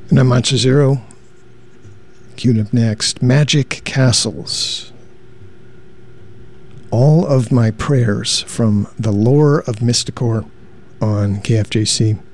And I'm Matcha Zero. Queued up next, Magic Castles. All of My Prayers from the Lore of Mystacor on KFJC.